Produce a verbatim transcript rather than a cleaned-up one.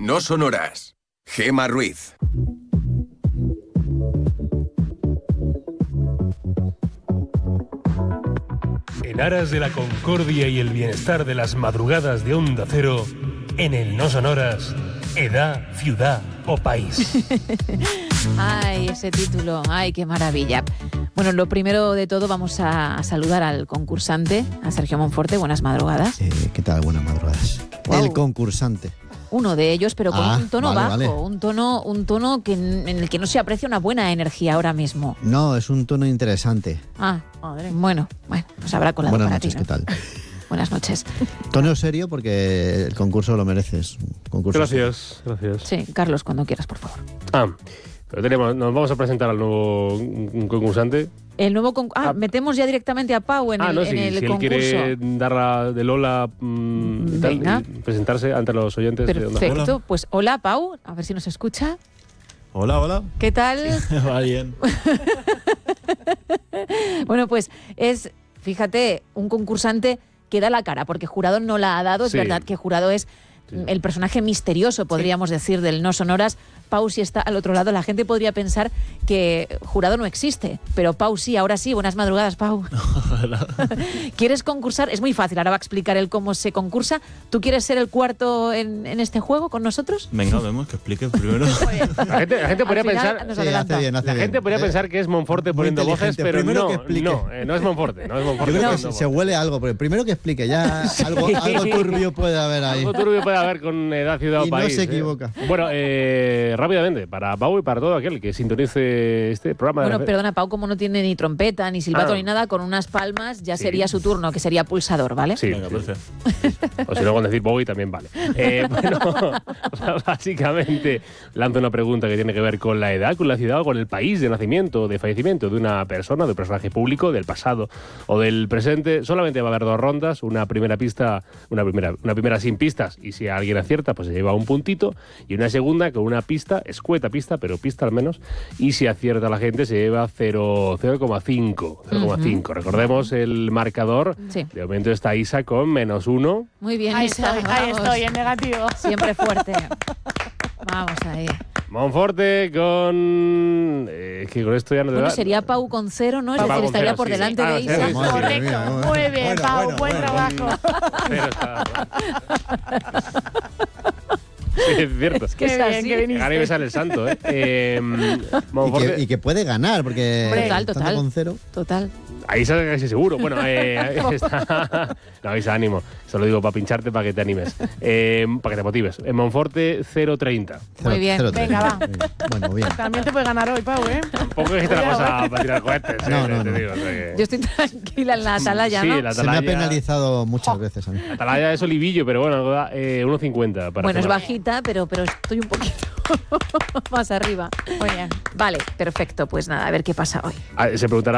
No Sonoras. Gema Ruiz. En aras de la concordia y el bienestar de las madrugadas de Onda Cero, en el No Sonoras, edad, ciudad o país. Ay, ese título, ay, qué maravilla. Bueno, lo primero de todo vamos a saludar al concursante, a Sergio Monforte. Buenas madrugadas. Eh, ¿Qué tal? Buenas madrugadas. Wow. El concursante. Uno de ellos, pero con Ah, un tono vale, bajo, vale. un tono, un tono que en el que no se aprecia una buena energía ahora mismo. No, es un tono interesante. Ah, madre. Bueno, bueno, pues habrá colado Buenas para noches, ti, ¿no? ¿qué tal? Buenas noches. Tono serio porque el concurso lo mereces. Concurso Gracias, gracias. Sí, Carlos, cuando quieras, por favor. Ah, pero tenemos, nos vamos a presentar al nuevo un concursante. El nuevo con... ah, Ah. metemos ya directamente a Pau en ah, el, no, en si, el si él concurso. quiere dar la de Lola mmm, y tal, Venga. y presentarse ante los oyentes. de Onda Cero. Perfecto, pues hola Pau, a ver si nos escucha. Hola, hola. ¿Qué tal? Va bien. Bueno, pues es, fíjate, un concursante que da la cara, porque Jurado no la ha dado. Es Sí. verdad que Jurado es Sí. el personaje misterioso, podríamos decir, del No Sonoras. Pau sí está al otro lado. La gente podría pensar que Jurado no existe, pero Pau sí, ahora sí. Buenas madrugadas, Pau. Hola. ¿Quieres concursar? Es muy fácil, ahora va a explicar él cómo se concursa. ¿Tú quieres ser el cuarto en, en este juego con nosotros? Venga, vemos que explique primero. La gente, la gente Al podría final pensar... nos Sí, adelanta. hace bien, hace La bien. gente podría Eh, pensar que es Monforte muy poniendo voces, inteligente. pero Primero no, que explique. no, eh, no es Monforte, no es Yo Monforte. creo que poniendo se, se voces. huele algo, pero primero que explique, ya algo, algo turbio puede haber ahí. Algo turbio puede haber con edad, ciudad o Y no país. se eh. equivoca. Bueno, eh, rápidamente, para Pau y para todo aquel que sintonice este programa. de Bueno, la- perdona, Pau, como no tiene ni trompeta, ni silbato, Ah. ni nada, con unas palmas ya Sí. sería su turno, que sería pulsador, ¿vale? Sí, Venga, sí. perfecto. O si no, con decir Bowie también vale. Eh, bueno, básicamente lanzo una pregunta que tiene que ver con la edad, con la ciudad o con el país de nacimiento o de fallecimiento de una persona, de un personaje público, del pasado o del presente. Solamente va a haber dos rondas, una primera pista, una primera, una primera sin pistas, y si alguien acierta, pues se lleva un puntito, y una segunda con una pista, escueta pista, pero pista al menos, y si acierta la gente se lleva cero coma cinco. cero coma cinco. Recordemos el marcador. Sí. De momento está Isa con menos uno. Muy bien, Ahí Isa, estoy, ahí vamos. estoy, en negativo. Siempre fuerte. Vamos ahí. Monforte con... eh, que con esto ya no te Bueno, da... sería Pau con cero, ¿no? Es Pau decir, con estaría cero, por sí. delante Ah, de sí, Isa. sí. Madre Correcto. mía, bueno. Muy bien, Bueno, Pau, bueno, buen bueno, trabajo. Pero está- Sí, es cierto. Qué Es bien, así. que viniste. Gana y me sale el santo, ¿eh? eh Y Monforte... que, y que puede ganar, porque Hombre, total, estando total. con cero. Total. Ahí sale casi seguro. Bueno, eh, ahí está... No, Isa, ánimo. Se lo digo para pincharte, para que te animes. Eh, para que te motives. En Monforte, cero treinta. Muy bien. cero, Venga, va. Muy bien. Bueno, bien. También te puede ganar hoy, Pau, ¿eh? Tampoco es que te la cosa para tirar cohetes, ¿eh? No, no, Te no. digo, o sea que- Yo estoy tranquila en la atalaya, Sí, ¿no? la Se me ha atalaya- penalizado muchas veces a mí. La atalaya es olivillo, pero bueno, da, eh, uno cincuenta. para Bueno, es Gemma. bajita, pero, pero estoy un poquito más arriba. Muy bien. Vale, perfecto. Pues nada, a ver qué pasa hoy. Ah, se preguntará